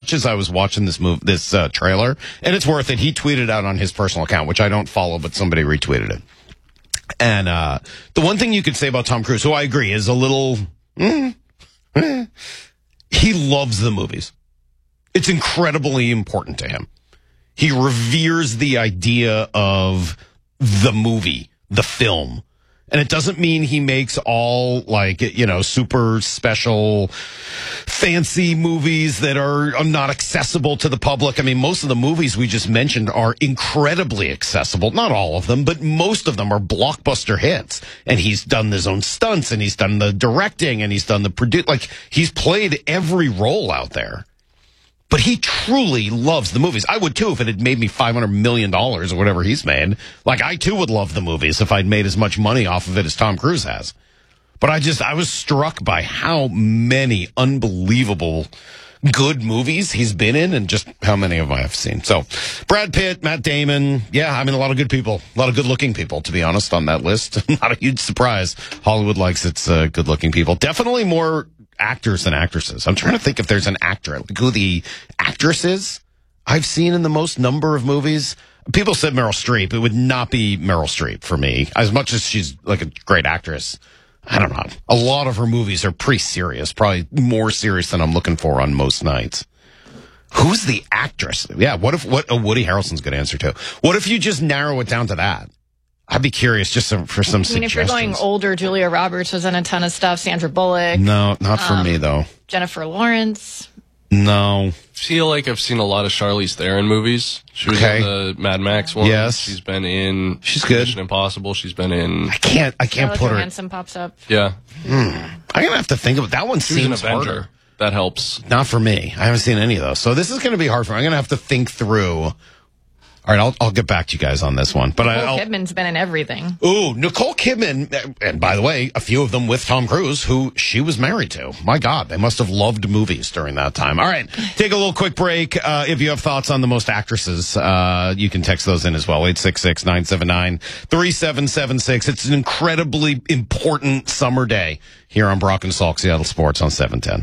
much as I was watching this trailer, and it's worth it, he tweeted out on his personal account, which I don't follow, but somebody retweeted it. And the one thing you could say about Tom Cruise, who I agree is a little, he loves the movies. It's incredibly important to him. He reveres the idea of the movie, the film. And it doesn't mean he makes all, like, you know, super special, fancy movies that are not accessible to the public. I mean, most of the movies we just mentioned are incredibly accessible. Not all of them, but most of them are blockbuster hits. And he's done his own stunts, and he's done the directing, and he's done the like, he's played every role out there. But he truly loves the movies. I would too if it had made me $500 million or whatever he's made. Like, I too would love the movies if I'd made as much money off of it as Tom Cruise has. But I was struck by how many unbelievable good movies he's been in and just how many of them I've seen. So, Brad Pitt, Matt Damon. Yeah, I mean, a lot of good people. A lot of good-looking people, to be honest, on that list. Not a huge surprise. Hollywood likes its good-looking people. Definitely more actors than actresses. I'm trying to think if there's an actor, like who the actress is I've seen in the most number of movies. People said Meryl Streep. It would not be Meryl Streep for me. As much as she's like a great actress, I don't know. A lot of her movies are pretty serious, probably more serious than I'm looking for on most nights. Who's the actress? Yeah, what Woody Harrelson's good answer to. What if you just narrow it down to that? I'd be curious just for some suggestions. If you're going older, Julia Roberts was in a ton of stuff. Sandra Bullock. No, not for me, though. Jennifer Lawrence. No. I feel like I've seen a lot of Charlize Theron movies. She was in the Mad Max one. Yes. She's been in good. Mission Impossible. She's been in... I can't put her... Johansson pops up. Yeah. I'm going to have to think of it. That one seems harder. That helps. Not for me. I haven't seen any of those. So this is going to be hard for me. I'm going to have to think through... All right, I'll get back to you guys on this one. But Nicole Kidman's been in everything. Ooh, Nicole Kidman, and by the way, a few of them with Tom Cruise, who she was married to. My God, they must have loved movies during that time. All right, take a little quick break. If you have thoughts on the most actresses, you can text those in as well, 866-979-3776. It's an incredibly important summer day here on Brock and Salk, Seattle Sports on 710.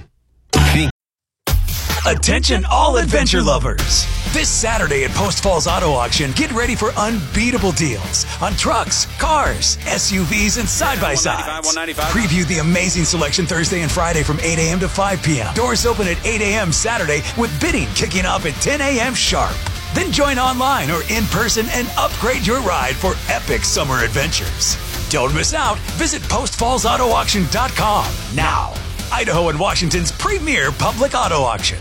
Attention all adventure lovers. This Saturday at Post Falls Auto Auction, get ready for unbeatable deals on trucks, cars, SUVs, and side-by-sides. Preview the amazing selection Thursday and Friday from 8 a.m. to 5 p.m. Doors open at 8 a.m. Saturday with bidding kicking off at 10 a.m. sharp. Then join online or in person and upgrade your ride for epic summer adventures. Don't miss out. Visit postfallsautoauction.com now. Idaho and Washington's premier public auto auction.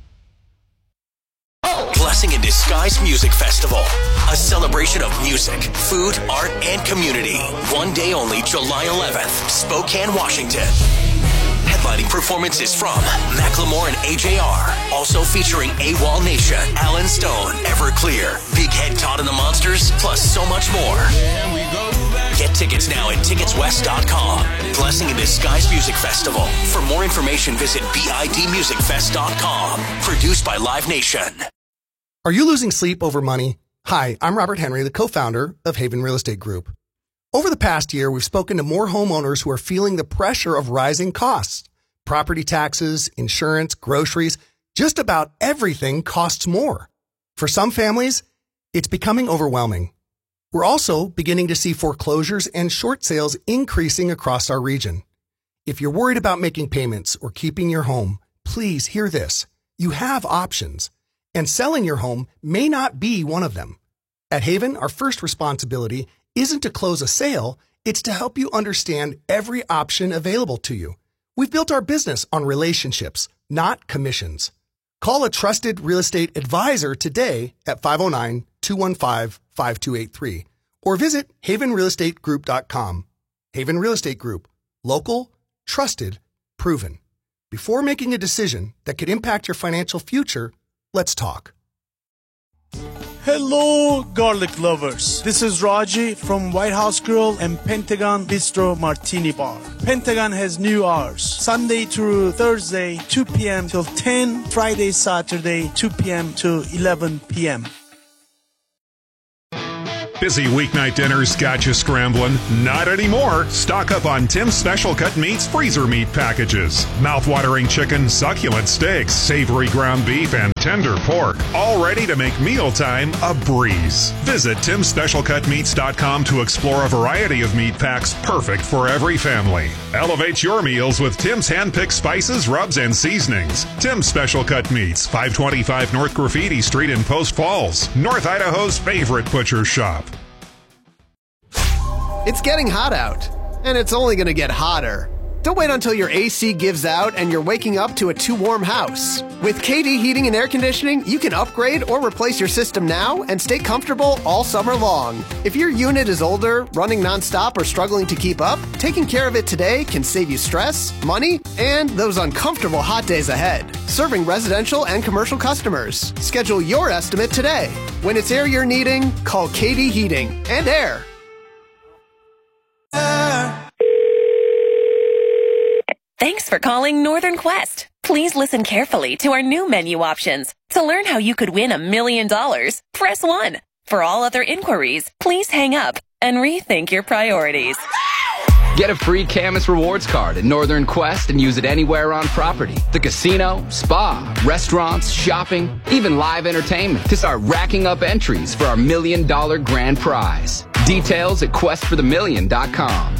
Blessing in Disguise Music Festival. A celebration of music, food, art, and community. One day only, July 11th, Spokane, Washington. Headlining performances from Macklemore and AJR. Also featuring AWOL Nation, Alan Stone, Everclear, Big Head Todd and the Monsters, plus so much more. Get tickets now at ticketswest.com. Blessing in Disguise Music Festival. For more information, visit bidmusicfest.com. Produced by Live Nation. Are you losing sleep over money? Hi, I'm Robert Henry, the co-founder of Haven Real Estate Group. Over the past year, we've spoken to more homeowners who are feeling the pressure of rising costs. Property taxes, insurance, groceries, just about everything costs more. For some families, it's becoming overwhelming. We're also beginning to see foreclosures and short sales increasing across our region. If you're worried about making payments or keeping your home, please hear this. You have options, and selling your home may not be one of them. At Haven, our first responsibility isn't to close a sale, it's to help you understand every option available to you. We've built our business on relationships, not commissions. Call a trusted real estate advisor today at 509-215-5283 or visit havenrealestategroup.com. Haven Real Estate Group. Local, trusted, proven. Before making a decision that could impact your financial future, let's talk. Hello, garlic lovers. This is Raji from White House Grill and Pentagon Bistro Martini Bar. Pentagon has new hours. Sunday through Thursday, 2 p.m. till 10. Friday, Saturday, 2 p.m. to 11 p.m. Busy weeknight dinners got you scrambling? Not anymore. Stock up on Tim's Special Cut Meats freezer meat packages. Mouth-watering chicken, succulent steaks, savory ground beef, and tender pork, all ready to make mealtime a breeze. Visit TimSpecialCutMeats.com to explore a variety of meat packs perfect for every family. Elevate your meals with Tim's hand-picked spices, rubs, and seasonings. Tim's Special Cut Meats, 525 North Graffiti Street in Post Falls, North Idaho's favorite butcher shop. It's getting hot out, and it's only going to get hotter. Don't wait until your AC gives out and you're waking up to a too warm house. With KD Heating and Air Conditioning, you can upgrade or replace your system now and stay comfortable all summer long. If your unit is older, running nonstop, or struggling to keep up, taking care of it today can save you stress, money, and those uncomfortable hot days ahead. Serving residential and commercial customers. Schedule your estimate today. When it's air you're needing, call KD Heating and Air. Thanks for calling Northern Quest. Please listen carefully to our new menu options. To learn how you could win $1 million, press 1. For all other inquiries, please hang up and rethink your priorities. Get a free Camus Rewards card at Northern Quest and use it anywhere on property. The casino, spa, restaurants, shopping, even live entertainment to start racking up entries for our $1 million grand prize. Details at questforthemillion.com.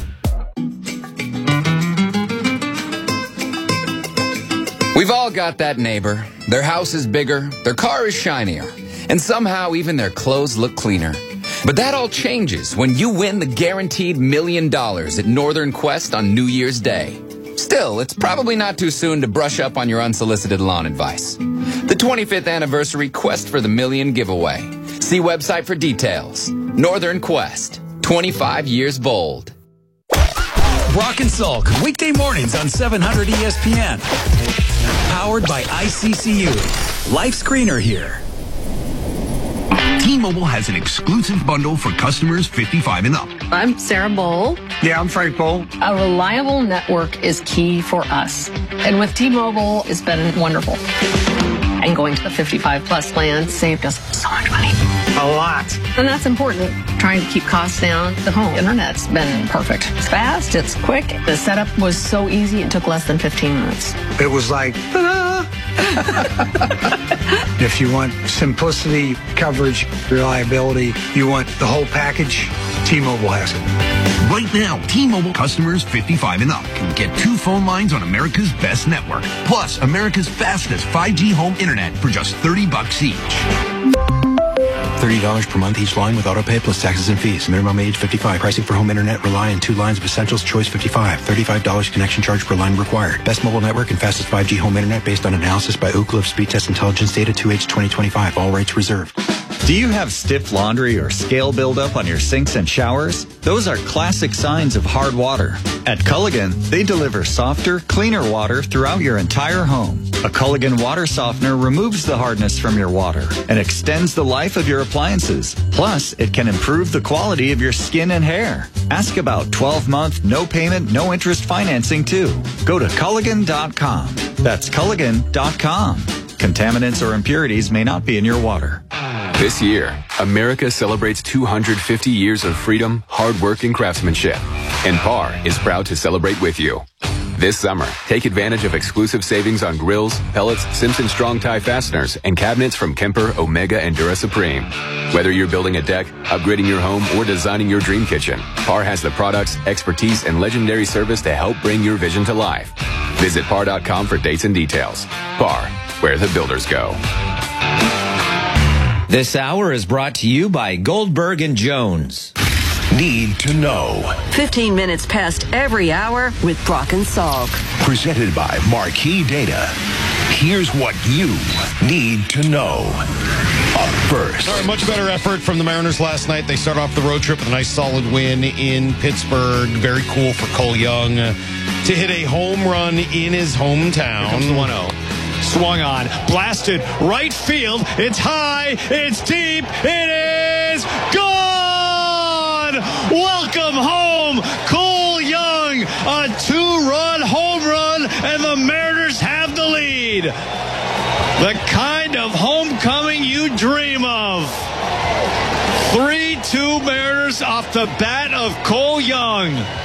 We've all got that neighbor. Their house is bigger, their car is shinier, and somehow even their clothes look cleaner. But that all changes when you win the guaranteed $1 million at Northern Quest on New Year's Day. Still, it's probably not too soon to brush up on your unsolicited lawn advice. The 25th anniversary Quest for the Million giveaway. See website for details. Northern Quest, 25 years bold. Brock and Salk, weekday mornings on 700 ESPN. Powered by ICCU. Life Screener here. T-Mobile has an exclusive bundle for customers 55 and up. I'm Sarah Bowl. Yeah, I'm Frank Bowl. A reliable network is key for us. And with T-Mobile, it's been wonderful. And going to the 55 plus plan saved us so much money. A lot. And that's important. Trying to keep costs down. The home internet's been perfect. It's fast, it's quick. The setup was so easy, it took less than 15 minutes. It was like, ta-da! If you want simplicity, coverage, reliability, you want the whole package, T-Mobile has it. Right now, T-Mobile customers 55 and up can get 2 phone lines on America's best network, plus America's fastest 5G home internet for just $30 each. $30 per month each line with autopay plus taxes and fees. Minimum age 55. Pricing for home internet rely on 2 lines of Essentials Choice 55. $35 connection charge per line required. Best mobile network and fastest 5G home internet based on analysis by Ookla of Speed Test Intelligence data 2H 2025. All rights reserved. Do you have stiff laundry or scale buildup on your sinks and showers? Those are classic signs of hard water. At Culligan, they deliver softer, cleaner water throughout your entire home. A Culligan water softener removes the hardness from your water and extends the life of your appliances. Plus, it can improve the quality of your skin and hair. Ask about 12-month, no payment, no interest financing too. Go to Culligan.com. That's Culligan.com. Contaminants or impurities may not be in your water. This year, America celebrates 250 years of freedom, hard work, and craftsmanship. And PAR is proud to celebrate with you. This summer, take advantage of exclusive savings on grills, pellets, Simpson Strong Tie fasteners, and cabinets from Kemper, Omega, and Dura Supreme. Whether you're building a deck, upgrading your home, or designing your dream kitchen, PAR has the products, expertise, and legendary service to help bring your vision to life. Visit par.com for dates and details. PAR, where the builders go. This hour is brought to you by Goldberg and Jones. Need to know. 15 minutes past every hour with Brock and Salk. Presented by Marquee Data. Here's what you need to know. Up first. All right, much better effort from the Mariners last night. They start off the road trip with a nice solid win in Pittsburgh. Very cool for Cole Young to hit a home run in his hometown. Here comes the 1-0. Swung on, blasted, right field. It's high, it's deep, it is gone! Welcome home, Cole Young. A 2-run home run, and the Mariners have the lead. The kind of homecoming you dream of. 3-2 Mariners off the bat of Cole Young.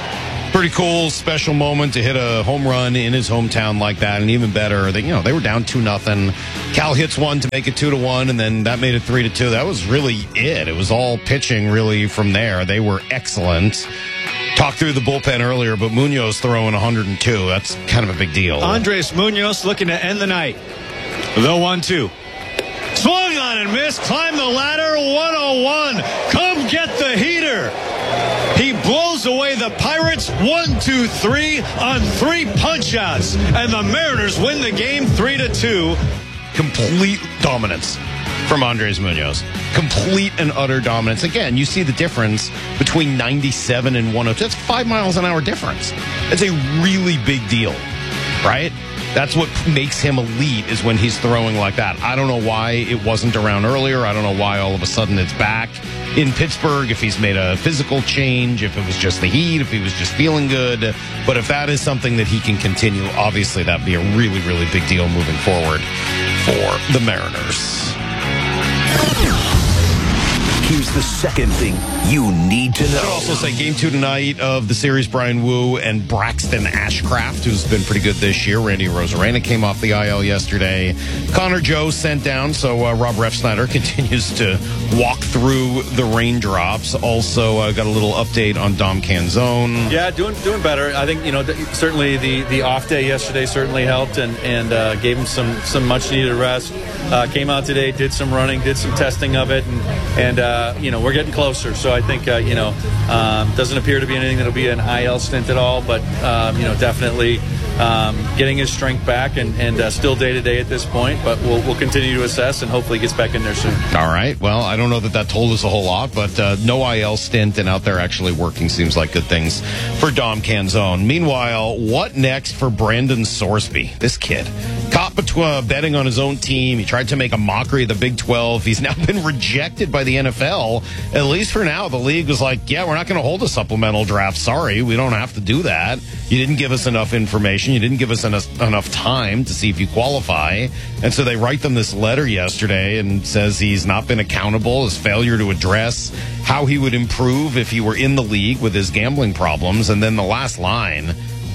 Pretty cool, special moment to hit a home run in his hometown like that, and even better, they were down 2-0. Cal hits one to make it 2-1, and then that made it 3-2. That was really it. It was all pitching really from there. They were excellent. Talked through the bullpen earlier, but Munoz throwing 102. That's kind of a big deal. Andres Munoz looking to end the night. The 1-2. Swung on and missed. Climbed the ladder. 101. Come get the heater. He blows away the Pirates 1-2-3 on 3 punch-outs. And the Mariners win the game 3-2. Complete dominance from Andres Munoz. Complete and utter dominance. Again, you see the difference between 97 and 102. That's 5 miles an hour difference. It's a really big deal, right? That's what makes him elite, is when he's throwing like that. I don't know why it wasn't around earlier. I don't know why all of a sudden it's back in Pittsburgh, if he's made a physical change, if it was just the heat, if he was just feeling good. But if that is something that he can continue, obviously that'd be a really, really big deal moving forward for the Mariners. Here's the second thing you need to know. I'd also say game 2 tonight of the series, Brian Wu and Braxton Ashcraft, who's been pretty good this year. Randy Rosarena came off the IL yesterday. Connor Joe sent down, so Rob Refsnyder continues to walk through the raindrops. Also got a little update on Dom Canzone. Yeah, doing better. I think, certainly the off day yesterday certainly helped and gave him some much needed rest. Came out today, did some running, did some testing of it, and we're getting closer. So I think, doesn't appear to be anything that'll be an IL stint at all, but, definitely getting his strength back and still day-to-day at this point. But we'll continue to assess and hopefully gets back in there soon. All right. Well, I don't know that told us a whole lot, but no IL stint and out there actually working seems like good things for Dom Canzone. Meanwhile, what next for Brandon Sorsby? This kid. Caught betting on his own team. He tried to make a mockery of the Big 12. He's now been rejected by the NFL. At least for now, the league was like, yeah, we're not going to hold a supplemental draft. Sorry, we don't have to do that. You didn't give us enough information. You didn't give us enough time to see if you qualify. And so they write them this letter yesterday and says he's not been accountable, his failure to address how he would improve if he were in the league with his gambling problems. And then the last line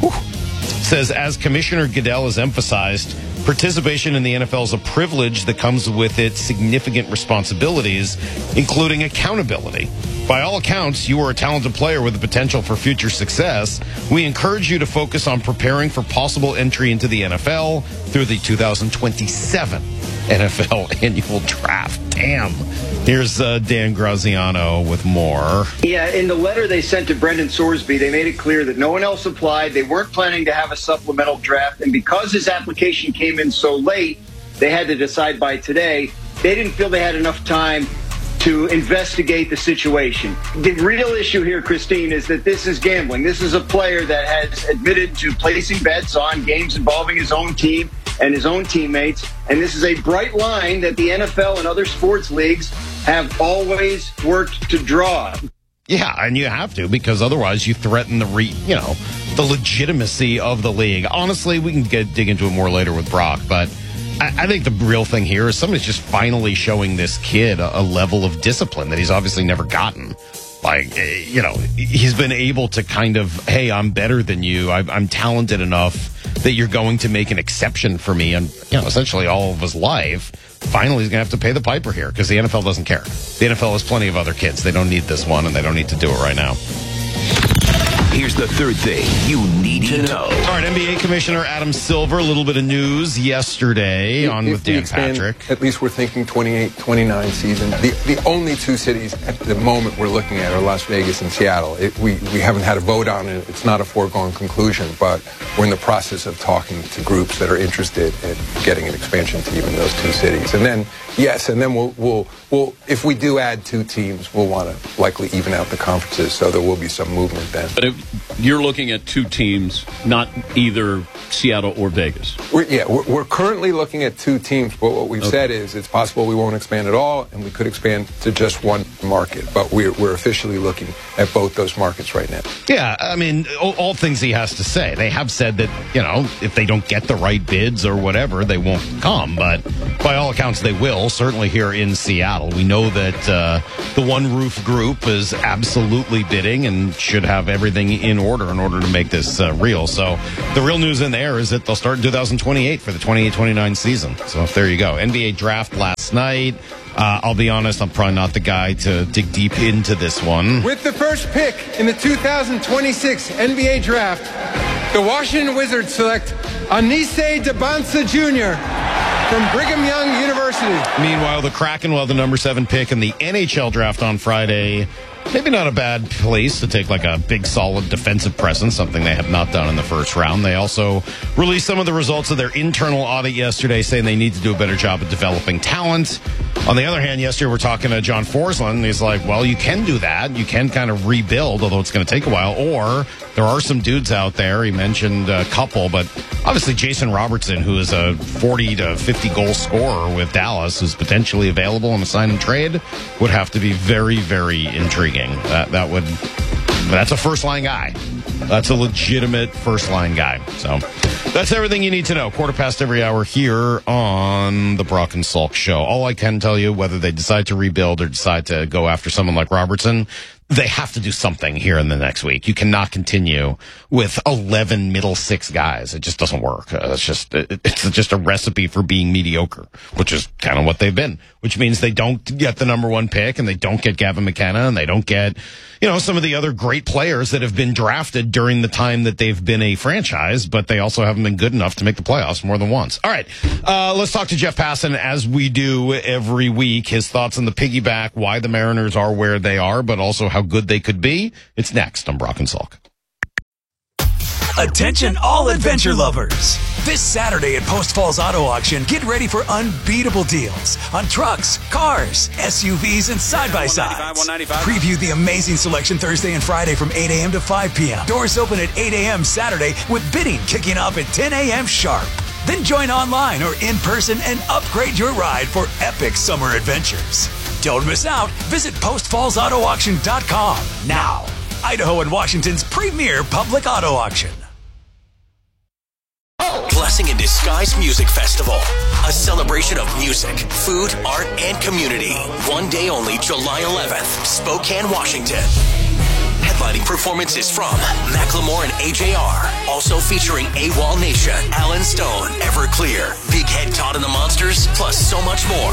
says, as Commissioner Goodell has emphasized, participation in the NFL is a privilege that comes with its significant responsibilities, including accountability. By all accounts, you are a talented player with the potential for future success. We encourage you to focus on preparing for possible entry into the NFL through the 2027 NFL annual draft. Damn. Here's Dan Graziano with more. Yeah, in the letter they sent to Brendan Sorsby, they made it clear that no one else applied. They weren't planning to have a supplemental draft. And because his application came in so late, they had to decide by today. They didn't feel they had enough time to investigate the situation. The real issue here, Christine, is that this is gambling. This is a player that has admitted to placing bets on games involving his own team and his own teammates. And this is a bright line that the NFL and other sports leagues have always worked to draw. Yeah, and you have to, because otherwise you threaten the legitimacy of the league. Honestly, we can dig into it more later with Brock, but I think the real thing here is somebody's just finally showing this kid a level of discipline that he's obviously never gotten. Like, he's been able to kind of, hey, I'm better than you. I'm talented enough that you're going to make an exception for me. And, essentially all of his life, finally he's going to have to pay the piper here because the NFL doesn't care. The NFL has plenty of other kids. They don't need this one, and they don't need to do it right now. Here's the third thing you need to know. All right, NBA Commissioner Adam Silver, a little bit of news yesterday with Dan Patrick. At least we're thinking 28-29 season. The only two cities at the moment we're looking at are Las Vegas and Seattle. We haven't had a vote on it. It's not a foregone conclusion, but we're in the process of talking to groups that are interested in getting an expansion team in those two cities. And then, we'll if we do add two teams, we'll want to likely even out the conferences, so there will be some movement then. But if you're looking at two teams, not either Seattle or Vegas. We're currently looking at two teams, but what we've said is it's possible we won't expand at all, and we could expand to just one market. But we're officially looking at both those markets right now. Yeah, I mean, all things he has to say. They have said that, if they don't get the right bids or whatever, they won't come. But by all accounts, they will, certainly here in Seattle. We know that the One Roof Group is absolutely bidding and should have everything in order to make this real. So the real news in there is that they'll start in 2028 for the 28-29 season. So there you go. NBA draft last night. I'll be honest, I'm probably not the guy to dig deep into this one. With the first pick in the 2026 NBA draft, the Washington Wizards select Anise Debansa Jr. from Brigham Young University. Meanwhile, the Kraken will have the number 7 pick in the NHL draft on Friday. Maybe not a bad place to take like a big, solid defensive presence, something they have not done in the first round. They also released some of the results of their internal audit yesterday, saying they need to do a better job of developing talent. On the other hand, yesterday we're talking to John Forsland, and he's like, well, you can do that. You can kind of rebuild, although it's going to take a while. Or there are some dudes out there. He mentioned a couple, but obviously Jason Robertson, who is a 40 to 50 goal scorer with Dallas, who's potentially available in a sign and trade, would have to be very, very intriguing. That's a first-line guy. That's a legitimate first-line guy. So that's everything you need to know. 1:15 every hour here on the Brock and Salk Show. All I can tell you, whether they decide to rebuild or decide to go after someone like Robertson, they have to do something here in the next week. You cannot continue with 11 middle six guys. It just doesn't work. It's just a recipe for being mediocre, which is kind of what they've been, which means they don't get the number 1 pick and they don't get Gavin McKenna and they don't get, some of the other great players that have been drafted during the time that they've been a franchise, but they also haven't been good enough to make the playoffs more than once. All right. Let's talk to Jeff Passan as we do every week. His thoughts on the piggyback, why the Mariners are where they are, but also how good they could be. It's next on Brock and Salk. Attention all adventure lovers. This Saturday at Post Falls Auto Auction, get ready for unbeatable deals on trucks, cars, SUVs, and side-by-sides. Preview the amazing selection Thursday and Friday from 8 a.m. to 5 p.m. Doors open at 8 a.m. Saturday with bidding kicking off at 10 a.m. sharp. Then join online or in person and upgrade your ride for epic summer adventures. Don't miss out. Visit postfallsautoauction.com now. Idaho and Washington's premier public auto auction. Blessing in Disguise Music Festival. A celebration of music, food, art, and community. One day only, July 11th, Spokane, Washington. Headlining performances from Macklemore and AJR. Also featuring AWOL Nation, Alan Stone, Everclear, Big Head Todd and the Monsters, plus so much more.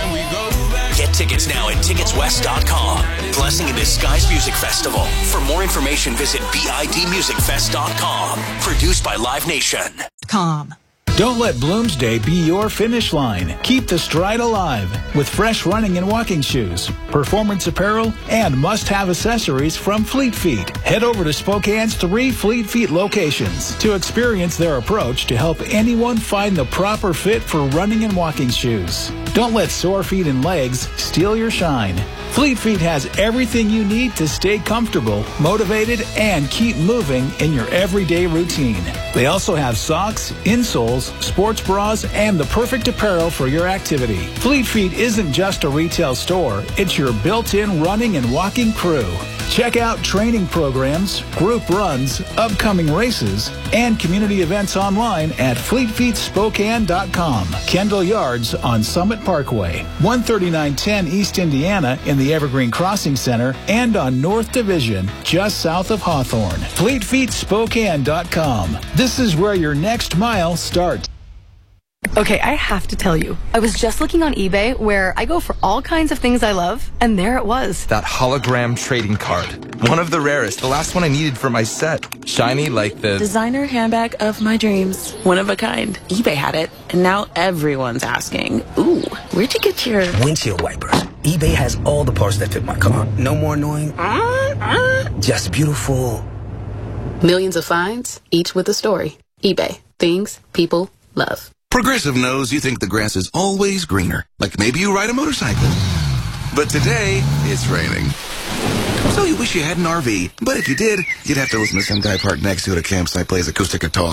Get tickets now at ticketswest.com. Blessing in Disguise Music Festival. For more information, visit bidmusicfest.com. Produced by Live Nation. Don't let Bloomsday be your finish line. Keep the stride alive with fresh running and walking shoes, performance apparel, and must-have accessories from Fleet Feet. Head over to Spokane's 3 Fleet Feet locations to experience their approach to help anyone find the proper fit for running and walking shoes. Don't let sore feet and legs steal your shine. Fleet Feet has everything you need to stay comfortable, motivated, and keep moving in your everyday routine. They also have socks, insoles, sports bras, and the perfect apparel for your activity. Fleet Feet isn't just a retail store, it's your built-in running and walking crew. Check out training programs, group runs, upcoming races, and community events online at FleetFeetSpokane.com. Kendall Yards on Summit Parkway, 13910 East Indiana in the Evergreen Crossing Center, and on North Division, just south of Hawthorne. FleetFeetSpokane.com. This is where your next mile starts. Okay, I have to tell you, I was just looking on eBay where I go for all kinds of things I love, and there it was. That hologram trading card. One of the rarest. The last one I needed for my set. Shiny like the designer handbag of my dreams. One of a kind. eBay had it, and now everyone's asking, ooh, where'd you get your windshield wipers? eBay has all the parts that fit my car. No more annoying. Just beautiful. Millions of finds, each with a story. eBay. Things people love. Progressive knows you think the grass is always greener, like maybe you ride a motorcycle. But today, it's raining. So you wish you had an RV, but if you did, you'd have to listen to some guy parked next to it at a campsite plays acoustic guitar.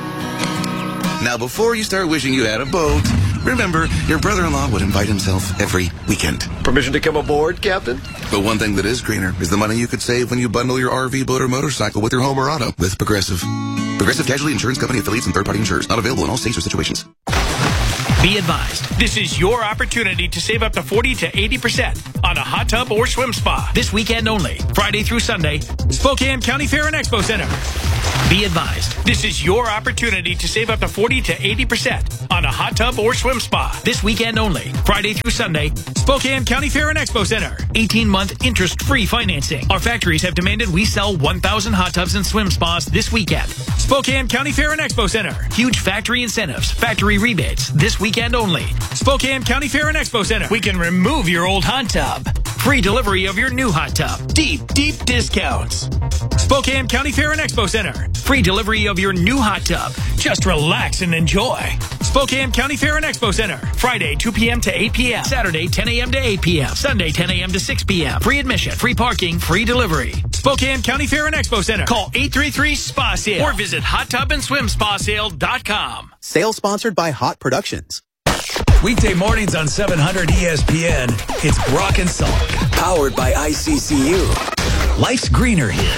Now, before you start wishing you had a boat, remember, your brother-in-law would invite himself every weekend. Permission to come aboard, Captain? But one thing that is greener is the money you could save when you bundle your RV, boat, or motorcycle with your home or auto with Progressive. Progressive Casualty Insurance Company affiliates and third-party insurers. Not available in all states or situations. Be advised, this is your opportunity to save up to 40 to 80% on a hot tub or swim spa. This weekend only, Friday through Sunday, Spokane County Fair and Expo Center. Be advised, this is your opportunity to save up to 40 to 80% on a hot tub or swim spa. This weekend only, Friday through Sunday, Spokane County Fair and Expo Center. 18-month interest-free financing. Our factories have demanded we sell 1,000 hot tubs and swim spas this weekend. Spokane County Fair and Expo Center. Huge factory incentives, factory rebates, this weekend only. Spokane County Fair and Expo Center. We can remove your old hot tub. Free delivery of your new hot tub. Deep, deep discounts. Spokane County Fair and Expo Center. Free delivery of your new hot tub. Just relax and enjoy. Spokane County Fair and Expo Center. Friday, 2 p.m. to 8 p.m. Saturday, 10 a.m. to 8 p.m. Sunday, 10 a.m. to 6 p.m. Free admission, free parking, free delivery. Spokane County Fair and Expo Center. Call 833-SPA-SALE or visit hottubandSwimSpaSale.com. Sale sponsored by Hot Productions. Weekday mornings on 700 ESPN, it's Brock and Salk. Powered by ICCU. Life's greener here.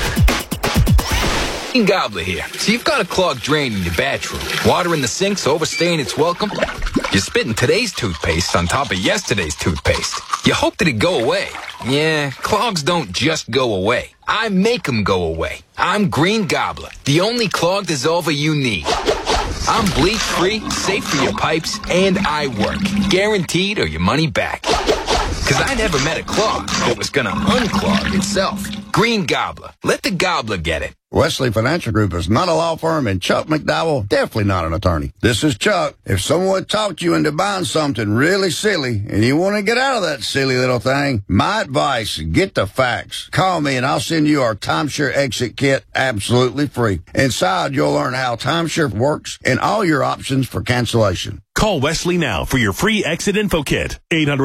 Gobbler here. So you've got a clogged drain in your bathroom. Water in the sink's overstaying its welcome. You're spitting today's toothpaste on top of yesterday's toothpaste. You hope that it go away. Yeah, clogs don't just go away. I make them go away. I'm Green Gobbler, the only clog dissolver you need. I'm bleach-free, safe for your pipes, and I work. Guaranteed or your money back. Because I never met a clog that was going to unclog itself. Green Gobbler. Let the gobbler get it. Wesley Financial Group is not a law firm, and Chuck McDowell definitely not an attorney. This is Chuck. If someone talked you into buying something really silly and you want to get out of that silly little thing, my advice, get the facts. Call me and I'll send you our timeshare exit kit absolutely free. Inside, you'll learn how timeshare works and all your options for cancellation. Call Wesley now for your free exit info kit.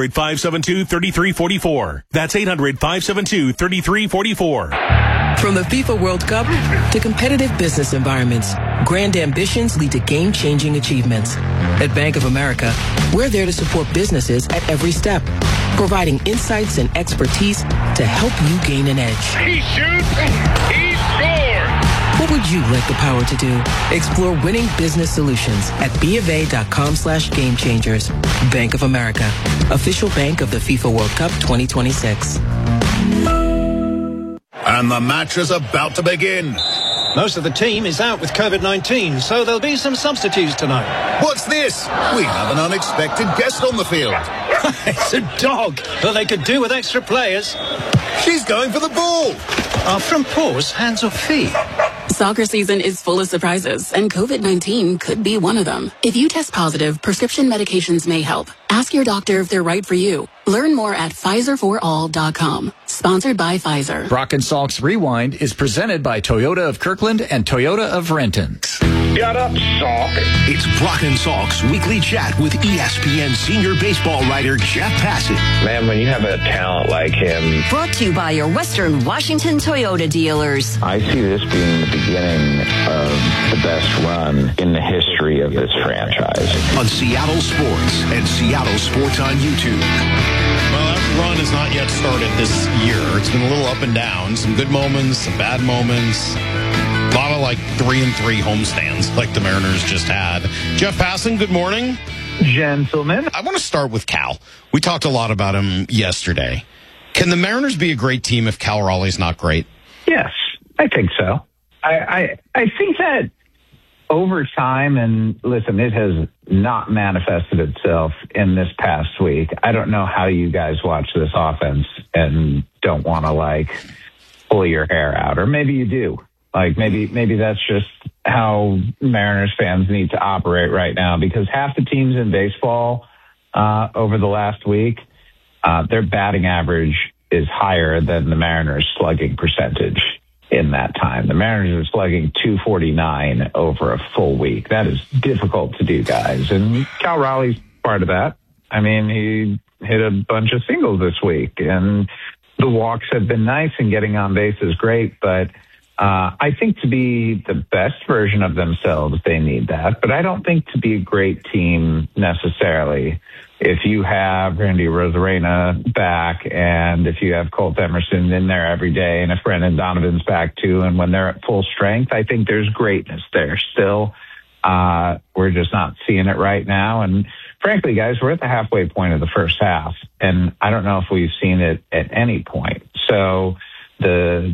800-572-3344. That's 800-572-3344. From the FIFA World Cup to competitive business environments, grand ambitions lead to game-changing achievements. At Bank of America, we're there to support businesses at every step, providing insights and expertise to help you gain an edge. He shoots, he scores! What would you like the power to do? Explore winning business solutions at BofA.com/gamechangers. Bank of America, official bank of the FIFA World Cup 2026. And the match is about to begin. Most of the team is out with COVID-19, so there'll be some substitutes tonight. What's this? We have an unexpected guest on the field. It's a dog, but they could do with extra players. She's going for the ball. Our front paws, hands or feet? Soccer season is full of surprises, and COVID-19 could be one of them. If you test positive, prescription medications may help. Ask your doctor if they're right for you. Learn more at PfizerForAll.com. Sponsored by Pfizer. Brock and Salk's Rewind is presented by Toyota of Kirkland and Toyota of Renton. Shut up, Salk. It's Brock and Salk's weekly chat with ESPN senior baseball writer Jeff Passan. Man, when you have a talent like him. Brought to you by your Western Washington Toyota dealers. I see this being the beginning of the best run in the history of this franchise. On Seattle Sports and Seattle Sports on YouTube. Well, that run has not yet started this year. It's been a little up and down. Some good moments, some bad moments. A lot of 3-3 homestands like the Mariners just had. Jeff Passan, good morning. Gentlemen. I want to start with Cal. We talked a lot about him yesterday. Can the Mariners be a great team if Cal Raleigh's not great? Yes, I think so. I think that over time, and listen, it has not manifested itself in this past week. I don't know how you guys watch this offense and don't want to pull your hair out, or maybe you do. Maybe that's just how Mariners fans need to operate right now, because half the teams in baseball over the last week, their batting average is higher than the Mariners' slugging percentage in that time. The Mariners are slugging .249 over a full week. That is difficult to do, guys. And Cal Raleigh's part of that. I mean, he hit a bunch of singles this week, and the walks have been nice, and getting on base is great, but I think to be the best version of themselves, they need that. But I don't think to be a great team necessarily, if you have Randy Arozarena back and if you have Colt Emerson in there every day and if Brendan Donovan's back too, and when they're at full strength, I think there's greatness there still. We're just not seeing it right now. And frankly, guys, we're at the halfway point of the first half, and I don't know if we've seen it at any point. So the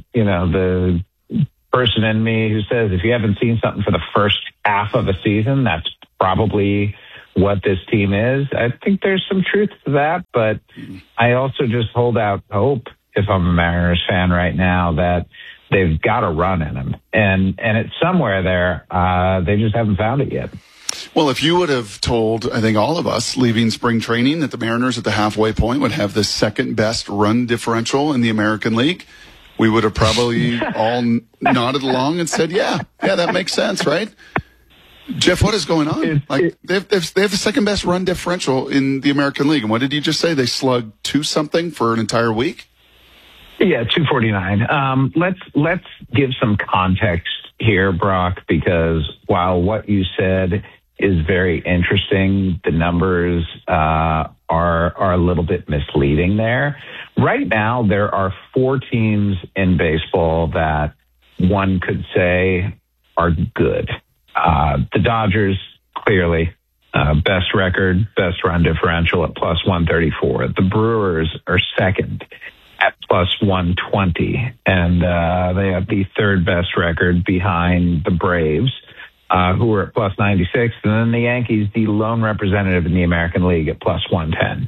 person in me who says if you haven't seen something for the first half of a season, that's probably what this team is. I think there's some truth to that, but I also just hold out hope if I'm a Mariners fan right now that they've got a run in them. And it's somewhere there. They just haven't found it yet. Well, if you would have told, I think, all of us leaving spring training that the Mariners at the halfway point would have the second best run differential in the American League, we would have probably all nodded along and said, yeah, that makes sense, right? Jeff, what is going on? They have the second best run differential in the American League. And what did you just say? They slugged 2-something for an entire week? Yeah, 249. Let's give some context here, Brock, because while what you said is very interesting, the numbers are a little bit misleading there. Right now, there are 4 teams in baseball that one could say are good. The Dodgers, clearly, best record, best run differential at plus 134. The Brewers are second at plus 120, and they have the third best record behind the Braves, who are at plus 96, and then the Yankees, the lone representative in the American League, at plus 110.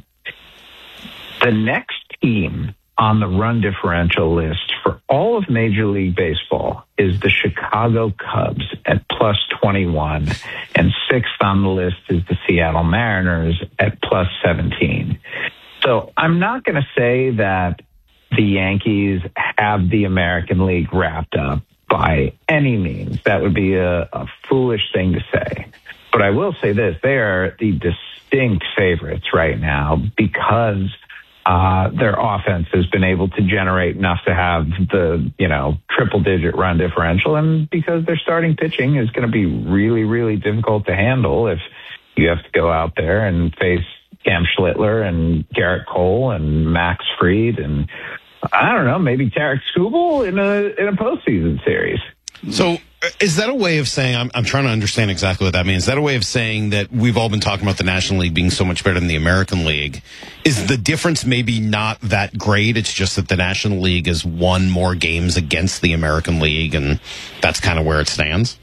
The next team on the run differential list for all of Major League Baseball is the Chicago Cubs at plus 21, and sixth on the list is the Seattle Mariners at plus 17. So I'm not going to say that the Yankees have the American League wrapped up by any means. That would be a foolish thing to say. But I will say this, they are the distinct favorites right now because their offense has been able to generate enough to have the, triple-digit run differential, and because their starting pitching is going to be really, really difficult to handle if you have to go out there and face Cam Schlittler and Garrett Cole and Max Fried and, I don't know, maybe Tarek Skubal in a postseason series. So is that a way of saying, I'm trying to understand exactly what that means. Is that a way of saying that we've all been talking about the National League being so much better than the American League? Is the difference maybe not that great? It's just that the National League has won more games against the American League, and that's kind of where it stands?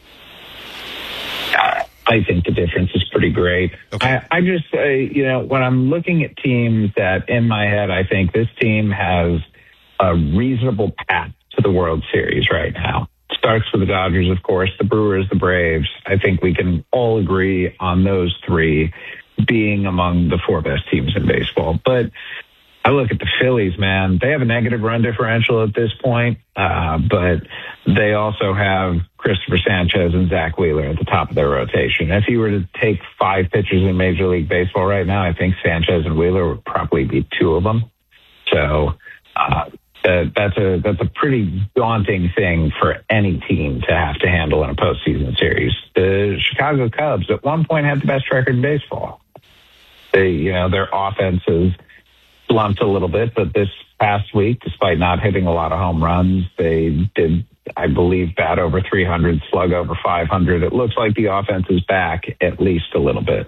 I think the difference is pretty great. Okay. I just, when I'm looking at teams that in my head, I think this team has a reasonable path to the World Series right now. Starts with the Dodgers, of course, the Brewers, the Braves. I think we can all agree on those three being among the 4 best teams in baseball. But I look at the Phillies, man. They have a negative run differential at this point, but they also have Christopher Sanchez and Zach Wheeler at the top of their rotation. If you were to take 5 pitchers in Major League Baseball right now, I think Sanchez and Wheeler would probably be 2 of them. So that's a pretty daunting thing for any team to have to handle in a postseason series. The Chicago Cubs at one point had the best record in baseball. Their offense is slumped a little bit, but this past week, despite not hitting a lot of home runs, they did, I believe, bat over 300, slug over 500. It looks like the offense is back at least a little bit.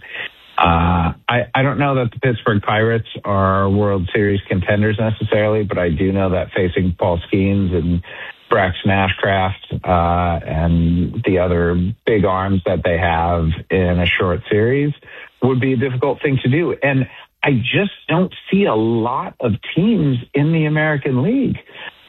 I don't know that the Pittsburgh Pirates are World Series contenders necessarily, but I do know that facing Paul Skeens and Braxton Ashcraft and the other big arms that they have in a short series would be a difficult thing to do. And I just don't see a lot of teams in the American League.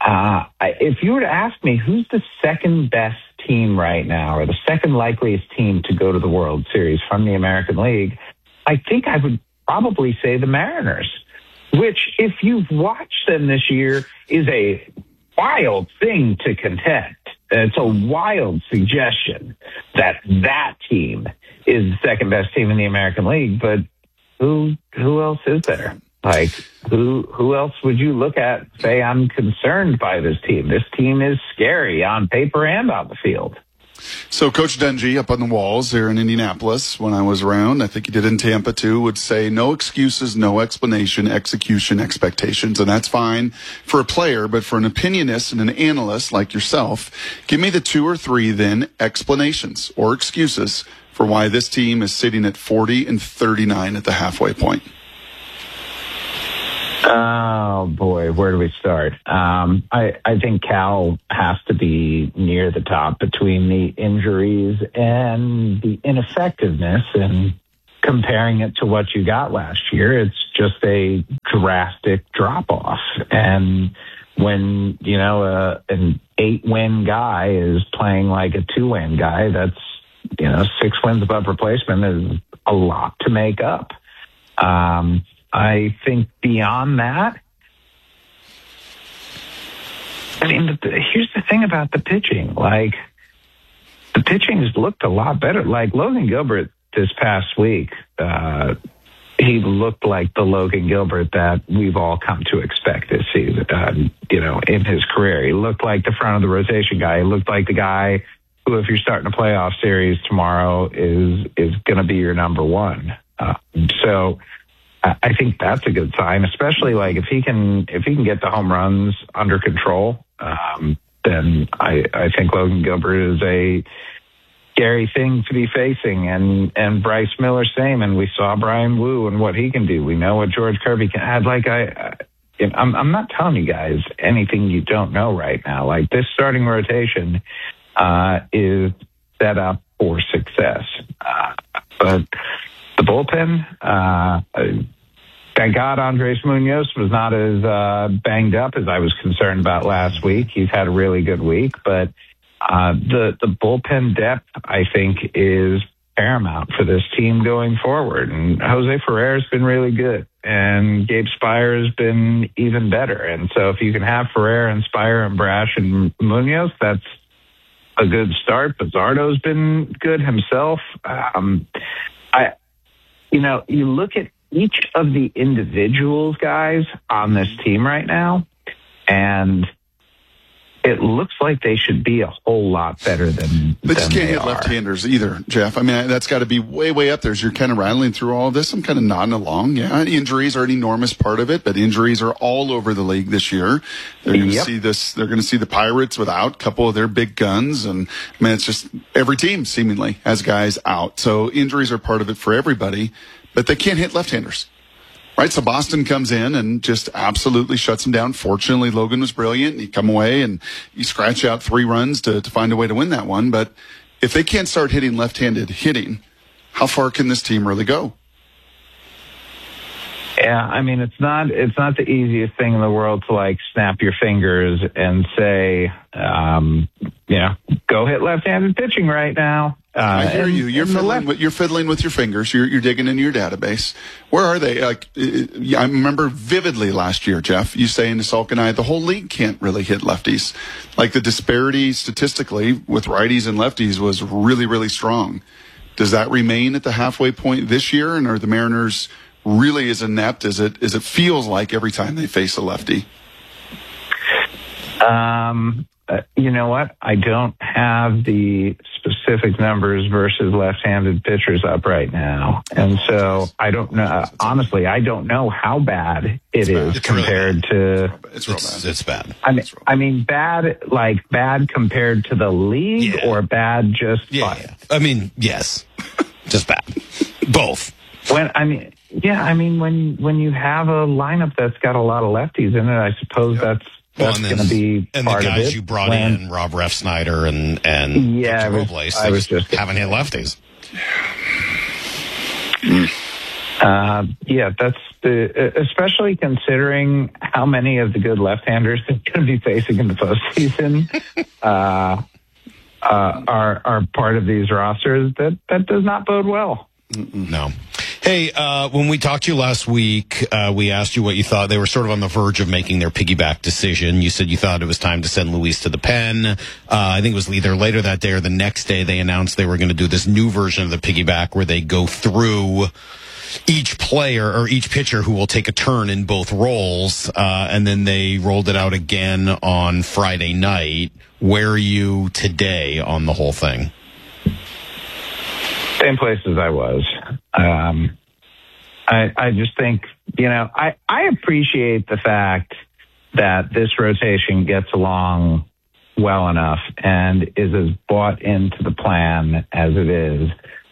If you were to ask me who's the second best team right now or the second likeliest team to go to the World Series from the American League, I think I would probably say the Mariners, which, if you've watched them this year, is a wild thing to contend. It's a wild suggestion that team is the second best team in the American League, but who else is there? Like, who else would you look at and say, I'm concerned by this team? This team is scary on paper and on the field. So Coach Dungy up on the walls there in Indianapolis when I was around, I think he did in Tampa too, would say no excuses, no explanation, execution, expectations. And that's fine for a player, but for an opinionist and an analyst like yourself, give me the 2 or 3 then explanations or excuses for why this team is sitting at 40-39 at the halfway point. Oh boy, where do we start? I think Cal has to be near the top between the injuries and the ineffectiveness, and comparing it to what you got last year, it's just a drastic drop off. And when, an 8-win guy is playing like a 2-win guy, that's, 6 wins above replacement is a lot to make up. I think beyond that, here's the thing about the pitching. Like, the pitching has looked a lot better. Like, Logan Gilbert this past week, he looked like the Logan Gilbert that we've all come to expect to see, in his career. He looked like the front of the rotation guy. He looked like the guy who, if you're starting a playoff series tomorrow, is going to be your number one. So I think that's a good sign, especially like if he can get the home runs under control, then I think Logan Gilbert is a scary thing to be facing, and Bryce Miller same, and we saw Brian Wu and what he can do. We know what George Kirby can add. Like I'm not telling you guys anything you don't know right now. Like, this starting rotation is set up for success, but the bullpen, thank God Andres Munoz was not as banged up as I was concerned about last week. He's had a really good week, but the bullpen depth, I think, is paramount for this team going forward. And Jose Ferrer has been really good, and Gabe Spire has been even better. And so if you can have Ferrer and Spire and Brash and Munoz, that's a good start. Pizzardo's been good himself. You look at each of the individuals, guys, on this team right now, and it looks like they should be a whole lot better than they just can't hit are. left-handers either, Jeff. I mean, that's got to be way, way up there. As you're kind of rattling through all of this, I'm kind of nodding along. Yeah, injuries are an enormous part of it, but injuries are all over the league this year. They're going to see this. They're going to see the Pirates without a couple of their big guns, and I mean, it's just every team seemingly has guys out. So injuries are part of it for everybody, but they can't hit left-handers. Right, so Boston comes in and just absolutely shuts him down. Fortunately, Logan was brilliant. He come away and he scratched out 3 runs to find a way to win that one. But if they can't start hitting left-handed hitting, how far can this team really go? Yeah, I mean, it's not the easiest thing in the world to like snap your fingers and say, go hit left-handed pitching right now. I hear you. You're fiddling with your fingers. You're digging into your database. Where are they? Like, I remember vividly last year, Jeff, you saying to Salk and I, the whole league can't really hit lefties. Like, the disparity statistically with righties and lefties was really, really strong. Does that remain at the halfway point this year, and are the Mariners really as inept as it feels like every time they face a lefty? You know what? I don't have the specific numbers versus left-handed pitchers up right now. And so I don't know. Honestly, I don't know how bad it is compared to. It's real bad. It's bad. I mean, bad, like bad compared to the league, or bad just. Yeah. I mean, yes. Just bad. Both. When you have a lineup that's got a lot of lefties in it, I suppose that's going to be and part the of guys it. you brought in, Rob Refsnyder and Robles, I was just haven't hit lefties. That's especially considering how many of the good left-handers they're going to be facing in the postseason are part of these rosters. That does not bode well. No. Hey, when we talked to you last week, we asked you what you thought. They were sort of on the verge of making their piggyback decision. You said you thought it was time to send Luis to the pen. I think it was either later that day or the next day they announced they were going to do this new version of the piggyback where they go through each player or each pitcher who will take a turn in both roles. And then they rolled it out again on Friday night. Where are you today on the whole thing? Same place as I was. I just think, I appreciate the fact that this rotation gets along well enough and is as bought into the plan as it is.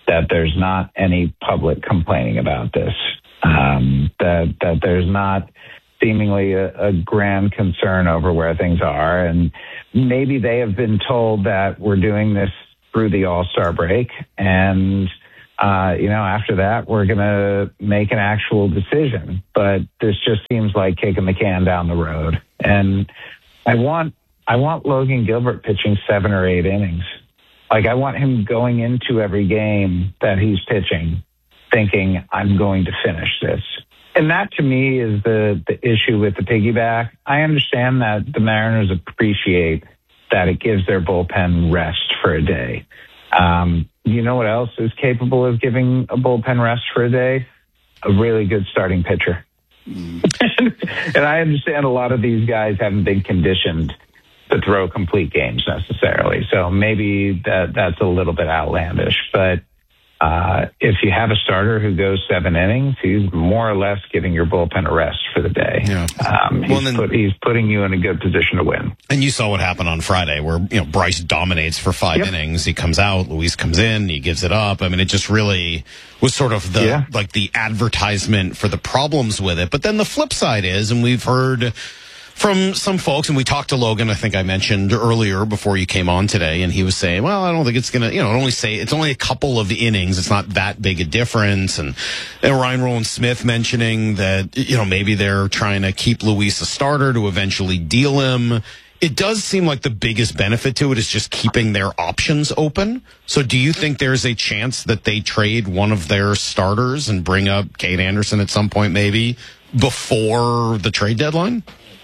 that there's not any public complaining about this, that there's not seemingly a grand concern over where things are. And maybe they have been told that we're doing this through the All-Star break. And, after that, we're going to make an actual decision. But this just seems like kicking the can down the road. And I want Logan Gilbert pitching 7 or 8 innings. Like, I want him going into every game that he's pitching thinking, I'm going to finish this. And that, to me, is the issue with the piggyback. I understand that the Mariners appreciate that it gives their bullpen rest for a day. You know what else is capable of giving a bullpen rest for a day? A really good starting pitcher. And I understand a lot of these guys haven't been conditioned to throw complete games necessarily. So maybe that's a little bit outlandish. But if you have a starter who goes 7 innings, he's more or less giving your bullpen a rest for the day. Yeah. He's putting you in a good position to win. And you saw what happened on Friday where, Bryce dominates for 5 innings. He comes out, Luis comes in, he gives it up. I mean, it just really was sort of the advertisement for the problems with it. But then the flip side is, and we've heard from some folks, and we talked to Logan, I think I mentioned earlier before you came on today, and he was saying, well, I don't think it's going to, it's only a couple of innings. It's not that big a difference. And Ryan Rowland-Smith mentioning that, maybe they're trying to keep Luis a starter to eventually deal him. It does seem like the biggest benefit to it is just keeping their options open. So do you think there's a chance that they trade one of their starters and bring up Cade Anderson at some point maybe before the trade deadline?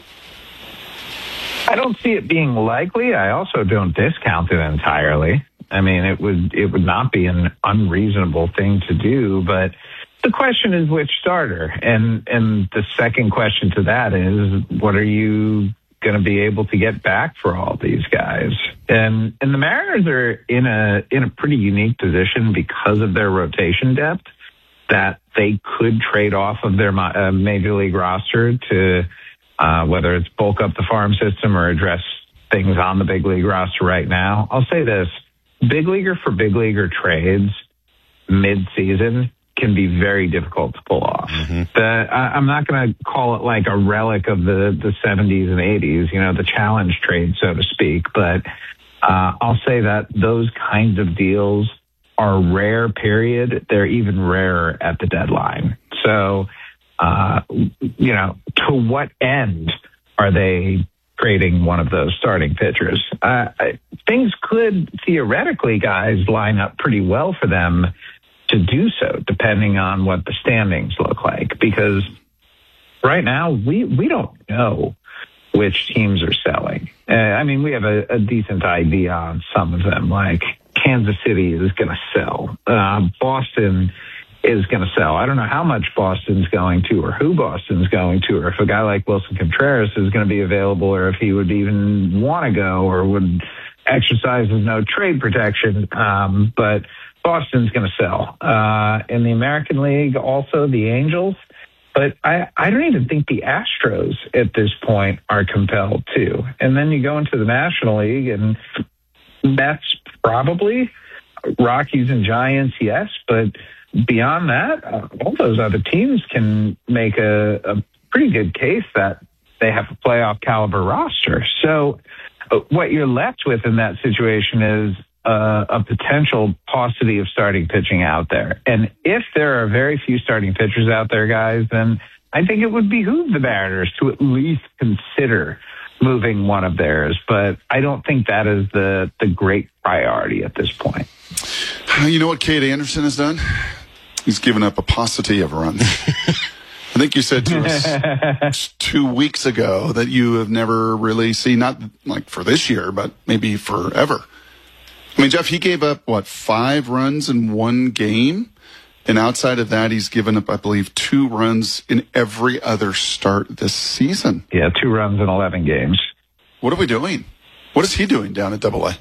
I don't see it being likely. I also don't discount it entirely. I mean, it would not be an unreasonable thing to do, but the question is which starter. And the second question to that is, what are you going to be able to get back for all these guys? And the Mariners are in a pretty unique position because of their rotation depth, that they could trade off of their major league roster to whether it's bulk up the farm system or address things on the big league roster right now. I'll say this, big leaguer for big leaguer trades mid-season can be very difficult to pull off. Mm-hmm. I'm not going to call it like a relic of the 70s and 80s, the challenge trade, so to speak. But I'll say that those kinds of deals are rare, period. They're even rarer at the deadline. So, to what end are they trading one of those starting pitchers? Things could theoretically, guys, line up pretty well for them to do so, depending on what the standings look like. Because right now, we don't know which teams are selling. We have a decent idea on some of them, like Kansas City is going to sell. Boston is going to sell. I don't know how much Boston's going to or who Boston's going to, or if a guy like Wilson Contreras is going to be available, or if he would even want to go or would exercise his no trade protection. But Boston's going to sell. In the American League, also the Angels. But I don't even think the Astros at this point are compelled to. And then you go into the National League, and that's probably Rockies and Giants, yes, but beyond that, all those other teams can make a pretty good case that they have a playoff caliber roster. So what you're left with in that situation is a potential paucity of starting pitching out there. And if there are very few starting pitchers out there, guys, then I think it would behoove the Mariners to at least consider moving one of theirs. But I don't think that is the great priority at this point. You know what Cade Anderson has done? He's given up a paucity of runs. I think you said to us 2 weeks ago that you have never really seen, not like for this year, but maybe forever. I mean, Jeff, he gave up, 5 runs in one game? And outside of that, he's given up, I believe, 2 runs in every other start this season. Yeah, 2 runs in 11 games. What are we doing? What is he doing down at AA?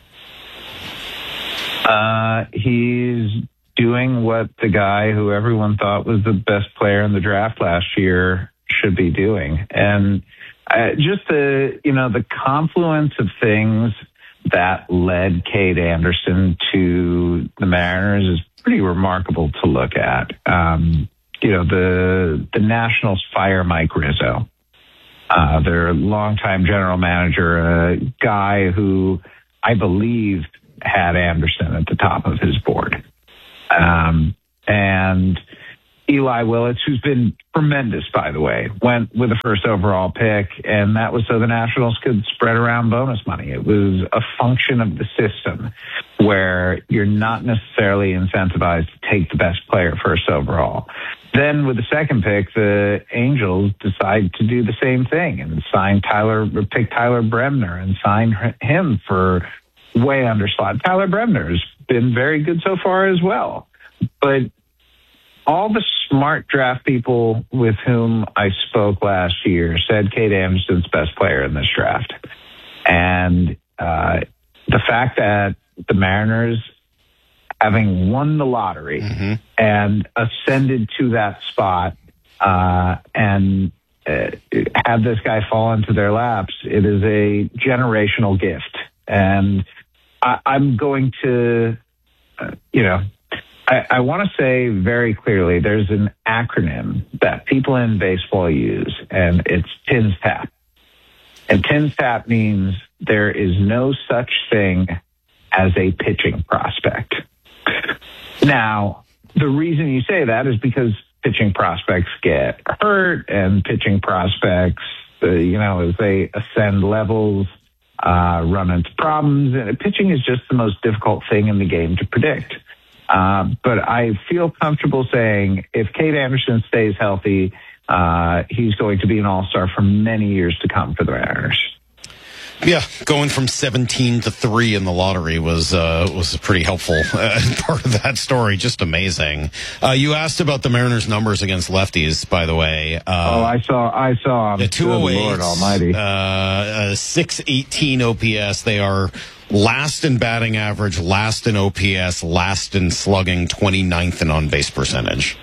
He's doing what the guy who everyone thought was the best player in the draft last year should be doing. And just the confluence of things that led Cade Anderson to the Mariners is pretty remarkable to look at. The Nationals fire Mike Rizzo, their longtime general manager, a guy who I believe had Anderson at the top of his board. And Eli Willits, who's been tremendous, by the way, went with the first overall pick, and that was so the Nationals could spread around bonus money. It was a function of the system where you're not necessarily incentivized to take the best player first overall. Then with the second pick, the Angels decide to do the same thing and pick Tyler Bremner and sign him for way under slot. Tyler Bremner's been very good so far as well. But all the smart draft people with whom I spoke last year said Cade Anderson's best player in this draft. And the fact that the Mariners, having won the lottery and ascended to that spot and had this guy fall into their laps, it is a generational gift. And I'm going to, I want to say very clearly, there's an acronym that people in baseball use, and it's TINS TAP. And TINS TAP means there is no such thing as a pitching prospect. Now, the reason you say that is because pitching prospects get hurt, and pitching prospects, as they ascend levels, run into problems. And pitching is just the most difficult thing in the game to predict. But I feel comfortable saying if Cade Anderson stays healthy, he's going to be an all-star for many years to come for the Mariners. Yeah, going from 17 to 3 in the lottery was a pretty helpful part of that story. Just amazing. You asked about the Mariners' numbers against lefties, by the way. I saw. The 208, Lord Almighty. 618 OPS. They are last in batting average, last in OPS, last in slugging, 29th in on-base percentage.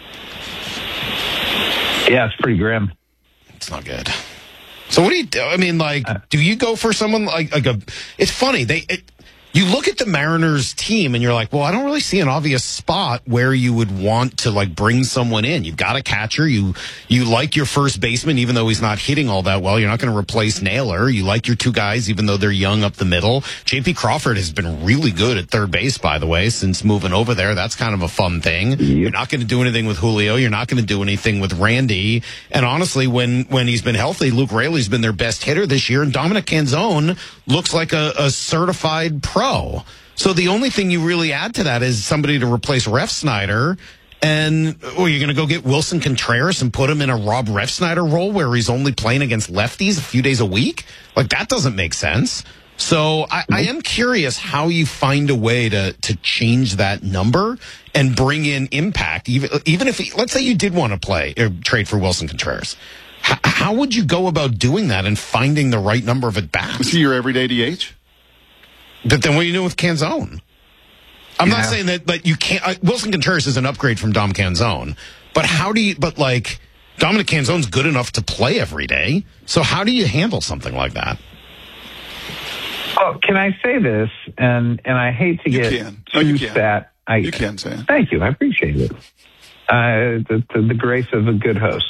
Yeah, it's pretty grim. It's not good. So what do you do? I mean, do you go for someone like a? It's funny. You look at the Mariners team and you're like, well, I don't really see an obvious spot where you would want to bring someone in. You've got a catcher. You like your first baseman, even though he's not hitting all that well. You're not going to replace Naylor. You like your two guys, even though they're young up the middle. J.P. Crawford has been really good at third base, by the way, since moving over there. That's kind of a fun thing. Yep. You're not going to do anything with Julio. You're not going to do anything with Randy. And honestly, when he's been healthy, Luke Raley's been their best hitter this year, and Dominic Canzone looks like a certified pro. So the only thing you really add to that is somebody to replace Refsnyder. And you're going to go get Wilson Contreras and put him in a Rob Refsnyder role where he's only playing against lefties a few days a week? That doesn't make sense. So I am curious how you find a way to change that number and bring in impact. Even if, let's say you did want to play or trade for Wilson Contreras. How would you go about doing that and finding the right number of at-bats? Is he your everyday DH? But then what do you do with Canzone? I'm not saying that you can't. Wilson Contreras is an upgrade from Dom Canzone, but Dominic Canzone's good enough to play every day. So how do you handle something like that? Oh, can I say this? And I hate to get too stat. You can say it. Thank you. I appreciate it. The grace of a good host.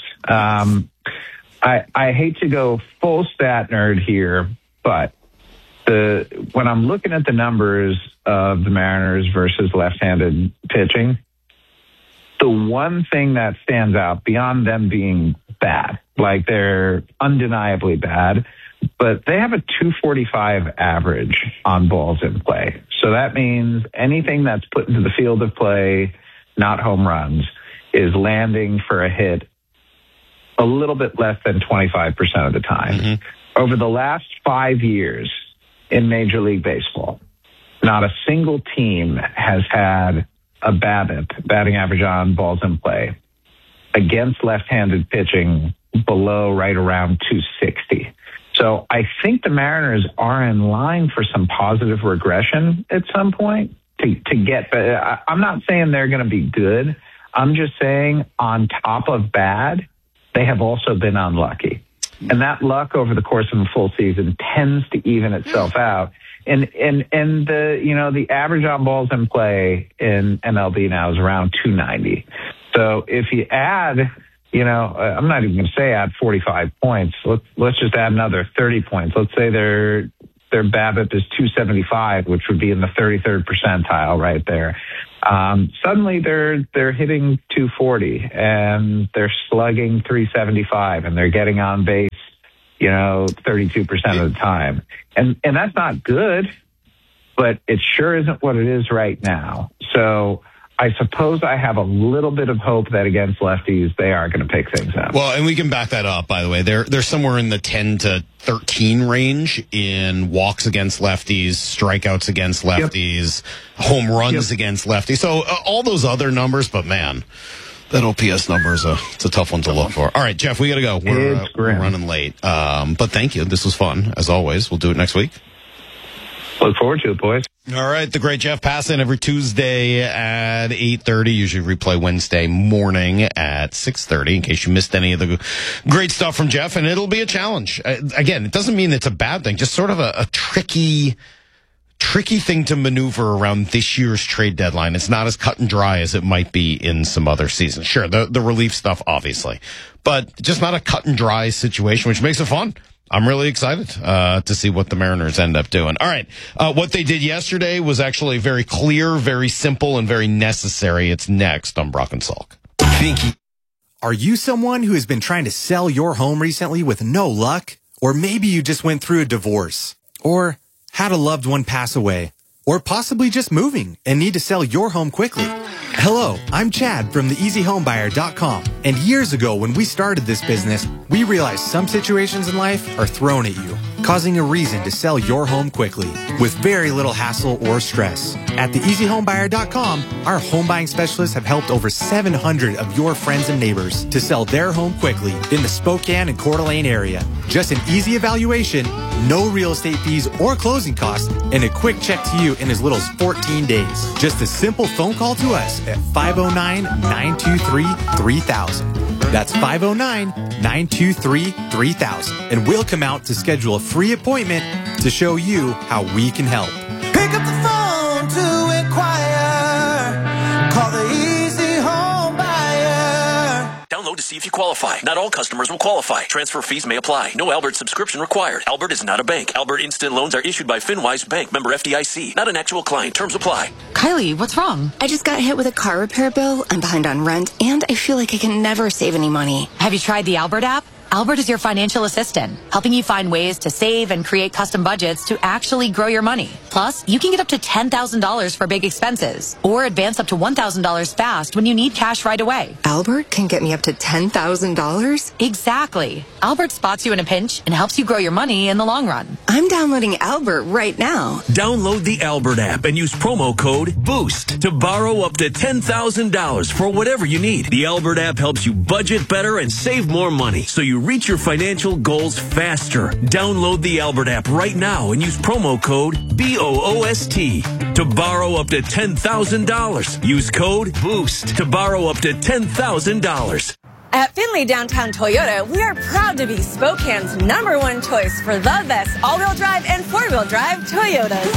I hate to go full stat nerd here, but when I'm looking at the numbers of the Mariners versus left-handed pitching, the one thing that stands out beyond them being bad, they're undeniably bad, but they have a 245 average on balls in play. So that means anything that's put into the field of play, not home runs, is landing for a hit a little bit less than 25% of the time. Mm-hmm. Over the last 5 years, in Major League Baseball, not a single team has had a batting average on balls in play against left-handed pitching below right around 260. So I think the Mariners are in line for some positive regression at some point to get. But I'm not saying they're going to be good. I'm just saying on top of bad, they have also been unlucky. And that luck over the course of a full season tends to even itself out the average on balls in play in MLB now is around 290. So if you add, I'm not even going to say add 45 points. Let's just add another 30 points. Let's say their BABIP is 275, which would be in the 33rd percentile right there. Suddenly they're hitting 240 and they're slugging 375 and they're getting on base, 32% of the time. And that's not good, but it sure isn't what it is right now. So I suppose I have a little bit of hope that against lefties, they are going to pick things up. Well, and we can back that up, by the way. They're somewhere in the 10 to 13 range in walks against lefties, strikeouts against lefties, home runs against lefties. So all those other numbers, but man, that OPS number it's a tough one to look for. All right, Jeff, we got to go. We're running late. But thank you. This was fun, as always. We'll do it next week. Look forward to it, boys. All right, the great Jeff Passan every Tuesday at 8:30. Usually replay Wednesday morning at 6:30 in case you missed any of the great stuff from Jeff. And it'll be a challenge. Again, it doesn't mean it's a bad thing, just sort of a tricky thing to maneuver around this year's trade deadline. It's not as cut and dry as it might be in some other seasons. Sure, the relief stuff, obviously, but just not a cut and dry situation, which makes it fun. I'm really excited to see what the Mariners end up doing. All right. What they did yesterday was actually very clear, very simple, and very necessary. It's next on Brock and Salk. Are you someone who has been trying to sell your home recently with no luck? Or maybe you just went through a divorce, or had a loved one pass away, or possibly just moving and need to sell your home quickly. Hello, I'm Chad from theeasyhomebuyer.com. And years ago when we started this business, we realized some situations in life are thrown at you, causing a reason to sell your home quickly with very little hassle or stress. At theeasyhomebuyer.com, our home buying specialists have helped over 700 of your friends and neighbors to sell their home quickly in the Spokane and Coeur d'Alene area. Just an easy evaluation, no real estate fees or closing costs, and a quick check to you in as little as 14 days. Just a simple phone call to us at 509-923-3000. That's 509-923-3000. And we'll come out to schedule a free appointment to show you how we can help. Pick up the phone to inquire. Call the Easy Home Buyer. Download to see if you qualify. Not all customers will qualify. Transfer fees may apply. No Albert subscription required. Albert is not a bank. Albert Instant Loans are issued by FinWise Bank, member FDIC. Not an actual client. Terms apply. Kylie, what's wrong? I just got hit with a car repair bill. I'm behind on rent, and I feel like I can never save any money. Have you tried the Albert app? Albert is your financial assistant, helping you find ways to save and create custom budgets to actually grow your money. Plus, you can get up to $10,000 for big expenses or advance up to $1,000 fast when you need cash right away. Albert can get me up to $10,000? Exactly. Albert spots you in a pinch and helps you grow your money in the long run. I'm downloading Albert right now. Download the Albert app and use promo code BOOST to borrow up to $10,000 for whatever you need. The Albert app helps you budget better and save more money, so you reach your financial goals faster. Download the Albert app right now and use promo code BOOST to borrow up to $10,000. Use code BOOST to borrow up to $10,000. At Findlay Downtown Toyota, we are proud to be Spokane's #1 choice for the best all-wheel drive and four-wheel drive Toyotas.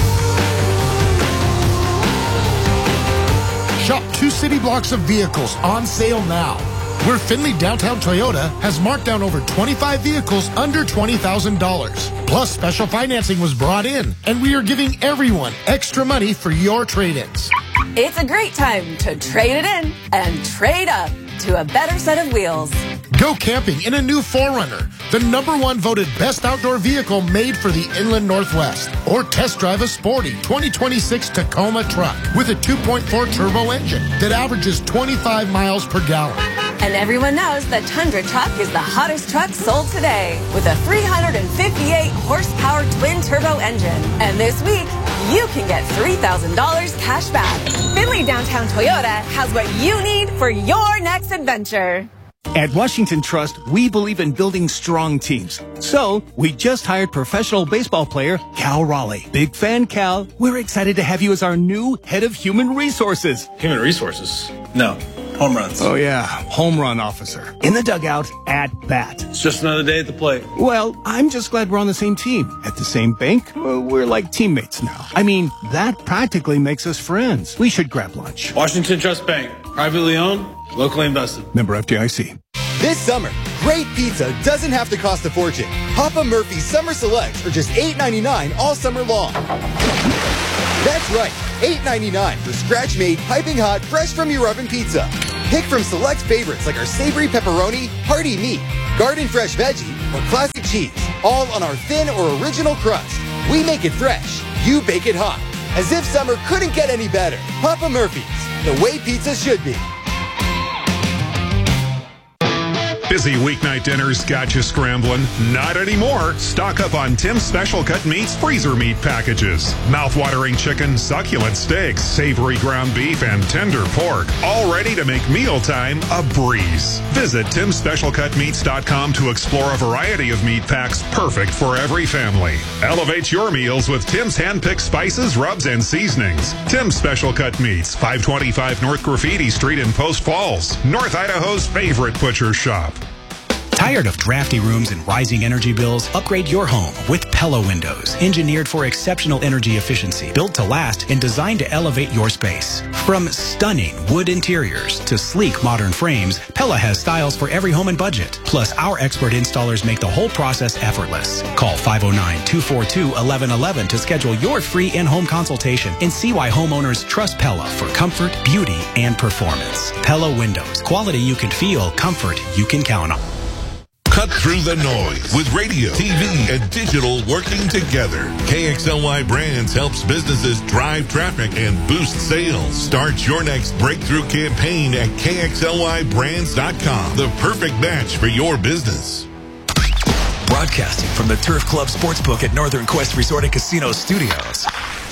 Shop 2 city blocks of vehicles on sale now. Where Findlay Downtown Toyota has marked down over 25 vehicles under $20,000. Plus, special financing was brought in, and we are giving everyone extra money for your trade-ins. It's a great time to trade it in and trade up to a better set of wheels. Go camping in a new 4Runner, the #1 voted best outdoor vehicle made for the Inland Northwest. Or test drive a sporty 2026 Tacoma truck with a 2.4 turbo engine that averages 25 miles per gallon. And everyone knows the Tundra truck is the hottest truck sold today with a 358 horsepower twin turbo engine. And this week, you can get $3,000 cash back. Findlay Downtown Toyota has what you need for your next adventure. At Washington Trust, we believe in building strong teams. So, we just hired professional baseball player Cal Raleigh. Big fan, Cal. We're excited to have you as our new head of human resources. Human resources? No. Home runs. Oh, yeah. Home run officer. In the dugout, at bat. It's just another day at the plate. Well, I'm just glad we're on the same team. At the same bank, we're like teammates now. I mean, that practically makes us friends. We should grab lunch. Washington Trust Bank. Privately owned, locally invested. Member FDIC. This summer, great pizza doesn't have to cost a fortune. Papa Murphy's Summer Selects are just $8.99 all summer long. That's right, $8.99 for scratch-made, piping hot, fresh from your oven pizza. Pick from select favorites like our savory pepperoni, hearty meat, garden fresh veggie, or classic cheese, all on our thin or original crust. We make it fresh, you bake it hot. As if summer couldn't get any better. Papa Murphy's, the way pizza should be. Busy weeknight dinners got you scrambling? Not anymore. Stock up on Tim's Special Cut Meats freezer meat packages. Mouth-watering chicken, succulent steaks, savory ground beef, and tender pork. All ready to make mealtime a breeze. Visit TimSSpecialCutMeats.com to explore a variety of meat packs perfect for every family. Elevate your meals with Tim's hand-picked spices, rubs, and seasonings. Tim's Special Cut Meats, 525 North Graffiti Street in Post Falls, North Idaho's favorite butcher shop. Tired of drafty rooms and rising energy bills? Upgrade your home with Pella Windows. Engineered for exceptional energy efficiency, built to last, and designed to elevate your space. From stunning wood interiors to sleek modern frames, Pella has styles for every home and budget. Plus, our expert installers make the whole process effortless. Call 509-242-1111 to schedule your free in-home consultation and see why homeowners trust Pella for comfort, beauty, and performance. Pella Windows. Quality you can feel, comfort you can count on. Cut through the noise with radio, TV, and digital working together. KXLY Brands helps businesses drive traffic and boost sales. Start your next breakthrough campaign at KXLYBrands.com. The perfect match for your business. Broadcasting from the Turf Club Sportsbook at Northern Quest Resort and Casino Studios.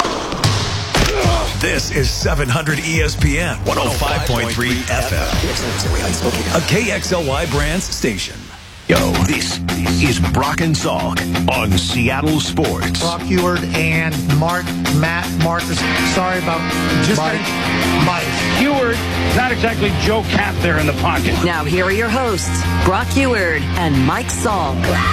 This is 700 ESPN 105.3 FM. A KXLY Brands station. Yo, this is Brock and Salk on Seattle Sports. Brock Huard and Matt Marcus. Sorry about Mike. Huard, not exactly Joe Cap there in the pocket. Now here are your hosts, Brock Huard and Mike Salk.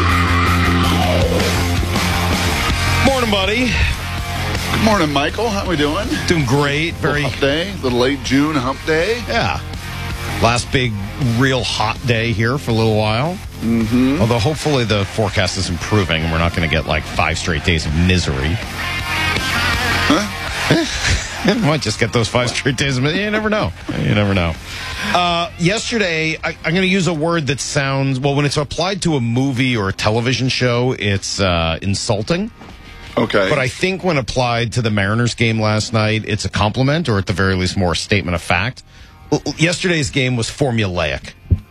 Morning, buddy. Good morning, Michael. How we doing? Doing great. Very hump day. Little late June hump day. Yeah. Last big real hot day here for a little while. Mm-hmm. Although hopefully the forecast is improving and we're not going to get like 5 straight days of misery. Huh? Might just get those 5 straight days of misery. You never know. You never know. Yesterday, I'm going to use a word that sounds, well, when it's applied to a movie or a television show, it's insulting. Okay. But I think when applied to the Mariners game last night, it's a compliment, or at the very least more a statement of fact. Yesterday's game was formulaic.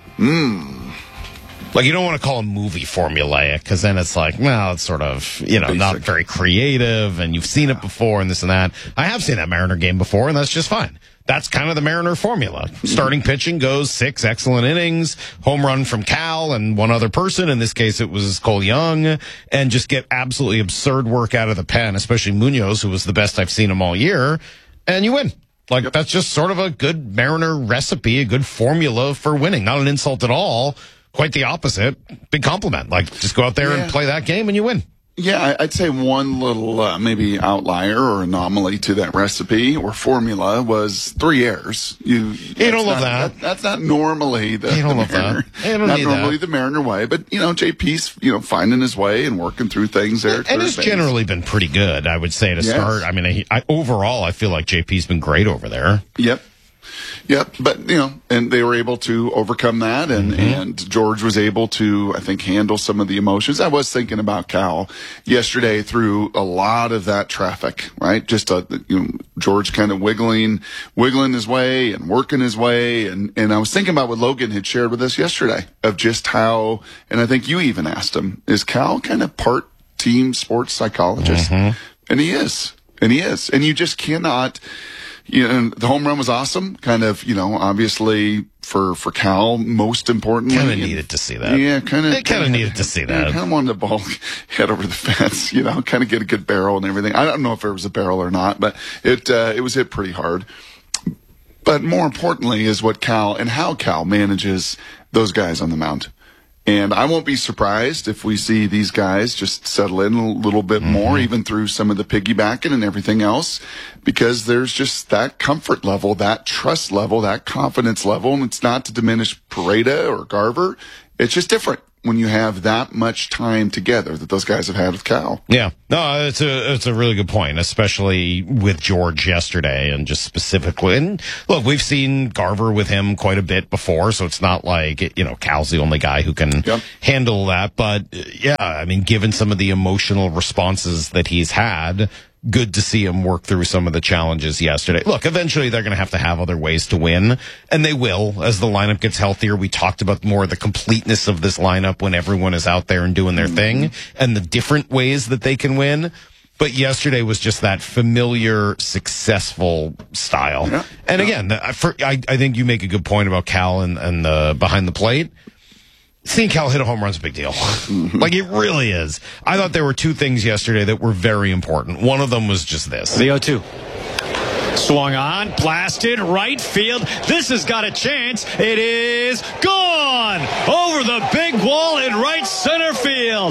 Like, you don't want to call a movie formulaic, because then it's like, well, it's sort of, not very creative, and you've seen it before, and this and that. I have seen that Mariner game before, and that's just fine. That's kind of the Mariner formula. Starting pitching goes 6 excellent innings, home run from Cal and one other person. In this case, it was Cole Young, and just get absolutely absurd work out of the pen, especially Munoz, who was the best I've seen him all year, and you win. Like, that's just sort of a good Mariner recipe, a good formula for winning. Not an insult at all. Quite the opposite. Big compliment. Like, just go out there and play that game and you win. Yeah, I'd say one little maybe outlier or anomaly to that recipe or formula was 3 errors. You don't love that. That's not normally the Mariner. Not normally the Mariner way, but JP's finding his way and working through things there. And it's generally been pretty good, I would say, to start. I mean, overall, I feel like JP's been great over there. Yep, but and they were able to overcome that, and George was able to, I think, handle some of the emotions. I was thinking about Cal yesterday through a lot of that traffic, right? Just George kind of wiggling his way and working his way, and I was thinking about what Logan had shared with us yesterday of just how, and I think you even asked him, is Cal kind of part team sports psychologist? And he is, and you just cannot. The home run was awesome. Kind of, obviously for Cal, most importantly. Kind of needed to see that. Yeah, kind of needed to see that. Kind of wanted the ball head over the fence, kind of get a good barrel and everything. I don't know if it was a barrel or not, but it was hit pretty hard. But more importantly is what Cal and how Cal manages those guys on the mound. And I won't be surprised if we see these guys just settle in a little bit more, even through some of the piggybacking and everything else, because there's just that comfort level, that trust level, that confidence level. And it's not to diminish Pareda or Garver. It's just different when you have that much time together that those guys have had with Cal. Yeah, no, it's a really good point, especially with George yesterday and just specifically. And look, we've seen Garver with him quite a bit before, so it's not like, Cal's the only guy who can handle that. But yeah, I mean, given some of the emotional responses that he's had, good to see him work through some of the challenges yesterday. Look, eventually they're going to have other ways to win, and they will as the lineup gets healthier. We talked about more of the completeness of this lineup when everyone is out there and doing their thing and the different ways that they can win. But yesterday was just that familiar, successful style. Yeah. And again, I think you make a good point about Cal and the behind the plate. Seeing Cal hit a home run's a big deal. Like, it really is. I thought there were two things yesterday that were very important. One of them was just this. The 0-2. Swung on, blasted, right field. This has got a chance. It is gone! Over the big wall in right center field.